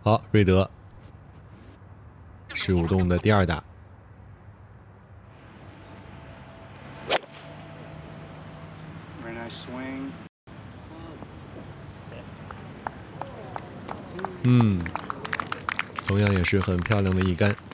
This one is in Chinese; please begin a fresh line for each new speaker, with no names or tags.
好，瑞德15洞的第2打。同样也是很漂亮的一杆。